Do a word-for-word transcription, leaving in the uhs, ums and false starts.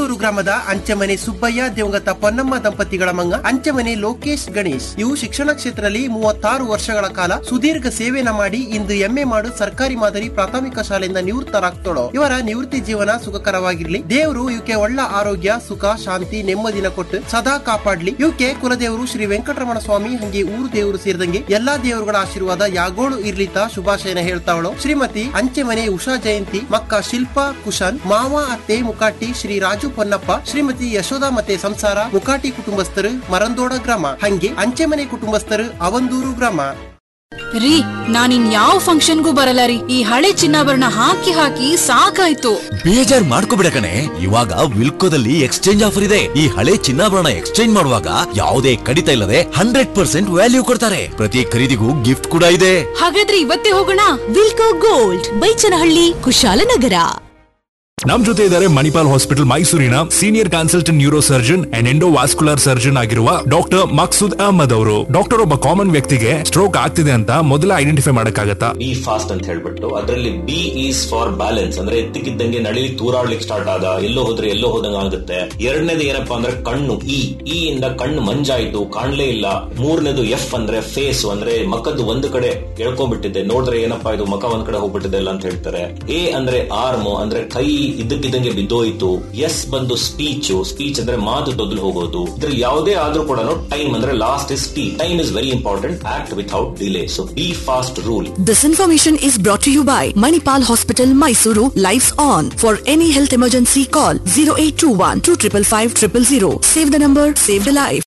ಅವಂದೂರು ಗ್ರಾಮದ ಅಂಚೆಮನೆ ಸುಬ್ಬಯ್ಯ ದೇವಂಗತ ಪೊನ್ನಮ್ಮ ದಂಪತಿಗಳ ಮಂಗ ಅಂಚೆಮನೆ ಲೋಕೇಶ್ ಗಣೇಶ್ ಇವು ಶಿಕ್ಷಣ ಕ್ಷೇತ್ರದಲ್ಲಿ ಮೂವತ್ತಾರು ವರ್ಷಗಳ ಕಾಲ ಸುದೀರ್ಘ ಸೇವೆನ ಮಾಡಿ ಇಂದು ಎಂಎ ಮಾಡು ಸರ್ಕಾರಿ ಮಾದರಿ ಪ್ರಾಥಮಿಕ ಶಾಲೆಯಿಂದ ನಿವೃತ್ತರಾಗ್ತಾಳೋ. ಇವರ ನಿವೃತ್ತಿ ಜೀವನ ಸುಖಕರವಾಗಿರ್ಲಿ, ದೇವರು ಇವಕ್ಕೆ ಒಳ್ಳ ಆರೋಗ್ಯ ಸುಖ ಶಾಂತಿ ನೆಮ್ಮದಿನ ಕೊಟ್ಟು ಸದಾ ಕಾಪಾಡ್ಲಿ. ಇವಕ್ಕೆ ಕುಲದೇವರು ಶ್ರೀ ವೆಂಕಟರಮಣ ಸ್ವಾಮಿ ಹಂಗೆ ಊರು ದೇವರು ಸೇರಿದಂಗೆ ಎಲ್ಲಾ ದೇವರುಗಳ ಆಶೀರ್ವಾದ ಯಾಗೋಳು ಇರ್ಲಿತ ಶುಭಾಶಯನ ಹೇಳ್ತಾವಳು ಶ್ರೀಮತಿ ಅಂಚೆಮನೆ ಉಷಾ ಜಯಂತಿ, ಮಕ್ಕ ಶಿಲ್ಪಾ ಕುಶನ್, ಮಾವ ಅತ್ತೆ ಮುಕಾಟಿ ಶ್ರೀ ರಾಜು ಪೊನ್ನಪ್ಪ, ಶ್ರೀಮತಿ ಯಶೋಧ ಮತ್ತೆ ಸಂಸಾರ, ಮುಕಾಟಿ ಕುಟುಂಬಸ್ಥರು ಮರಂದೋಡ ಗ್ರಾಮ, ಹಂಗೆ ಅಂಚೆಮನೆ ಕುಟುಂಬಸ್ಥರು ಅವಂದೂರು ಗ್ರಾಮ. ರೀ, ನಾನಿನ್ ಯಾವ ಫಂಕ್ಷನ್ಗೂ ಬರಲ್ಲ ರೀ. ಈ ಹಳೆ ಚಿನ್ನಾಭರಣ ಹಾಕಿ ಹಾಕಿ ಸಾಕಾಯ್ತು. ಬೇಜಾರ್ ಮಾಡ್ಕೋಬಿಡ ಕಣೆ, ಇವಾಗ ವಿಲ್ಕೋದಲ್ಲಿ ಎಕ್ಸ್ಚೇಂಜ್ ಆಫರ್ ಇದೆ. ಈ ಹಳೆ ಚಿನ್ನಾಭರಣ ಎಕ್ಸ್ಚೇಂಜ್ ಮಾಡುವಾಗ ಯಾವುದೇ ಕಡಿತ ಇಲ್ಲದೆ ಹಂಡ್ರೆಡ್ ಪರ್ಸೆಂಟ್ ವ್ಯಾಲ್ಯೂ ಕೊಡ್ತಾರೆ. ಪ್ರತಿ ಖರೀದಿಗೂ ಗಿಫ್ಟ್ ಕೂಡ ಇದೆ. ಹಾಗಾದ್ರೆ ಇವತ್ತೇ ಹೋಗೋಣ. ವಿಲ್ಕೋ ಗೋಲ್ಡ್, ಬೈಚನಹಳ್ಳಿ, ಕುಶಾಲನಗರ. ನಮ್ ಜೊತೆ ಇದ್ದಾರೆ ಮಣಿಪಾಲ್ ಹಾಸ್ಪಿಟಲ್ ಮೈಸೂರಿನ senior consultant neuro surgeon and endovascular surgeon ಆಗಿರುವ ಡಾಕ್ಟರ್ ಮಕ್ಸೂದ್ ಅಹಮದ್ ಅವರು. ಡಾಕ್ಟರ್, ಒಬ್ಬ ಕಾಮನ್ ವ್ಯಕ್ತಿಗೆ ಸ್ಟ್ರೋಕ್ ಆಗ್ತಿದೆ ಅಂತ ಮೊದಲ ಐಡೆಂಟಿಫೈ ಮಾಡಕ್ಕಾಗತ್ತಾ? ಬಿ ಫಾಸ್ಟ್ ಅಂತ ಹೇಳ್ಬಿಟ್ಟು ಅದರಲ್ಲಿ ಬಿ ಈಸ್ ಫಾರ್ ಬ್ಯಾಲೆನ್ಸ್, ಅಂದ್ರೆ ಎತ್ತಿಕ್ಕಿದ್ದಂಗೆ ನಳಿ ತೂರಾಡ್ಲಿಕ್ಕೆ ಸ್ಟಾರ್ಟ್ ಆದ, ಎಲ್ಲೋ ಹೋದ್ರೆ ಎಲ್ಲೋ ಹೋದಂಗ ಆಗುತ್ತೆ. ಎರಡನೇದು ಏನಪ್ಪಾ ಅಂದ್ರೆ ಕಣ್ಣು, ಇ ಇ ಇಂದ ಕಣ್ಣು ಮಂಜಾಯ್ತು, ಕಾಣ್ಲೇ ಇಲ್ಲ. ಮೂರನೇದು ಎಫ್ ಅಂದ್ರೆ ಫೇಸ್, ಅಂದ್ರೆ ಮಕ್ಕದ್ದು ಒಂದು ಕಡೆ ಎಳ್ಕೊಂಡ್ಬಿಟ್ಟಿದೆ, ನೋಡಿದ್ರೆ ಏನಪ್ಪಾ ಇದು ಮಕ ಒಂದ್ ಕಡೆ ಹೋಗ್ಬಿಟ್ಟಿದೆ ಇಲ್ಲ ಅಂತ ಹೇಳ್ತಾರೆ. ಎ ಅಂದ್ರೆ ಆರ್ಮ್, ಅಂದ್ರೆ ಕೈ ಇದ್ದಕ್ಕಿದ್ದಂಗೆ ಬಿದ್ದೋಯ್ತು. ಎಸ್ ಬಂದು ಸ್ಪೀಚ್, ಸ್ಪೀಚ್ ಅಂದ್ರೆ ಮಾತು ತೊದಲು ಹೋಗೋದು. ಇದ್ರಲ್ಲಿ ಯಾವುದೇ ಆದ್ರೂ ಕೂಡ ಟೈಮ್ ಅಂದ್ರೆ last is T. Time is very important. Act without delay. So B fast rule. This information is brought to you by Manipal Hospital, Mysuru. Lives on. For any health emergency, call zero eight two one two five five zero zero zero. Save the number, save the life.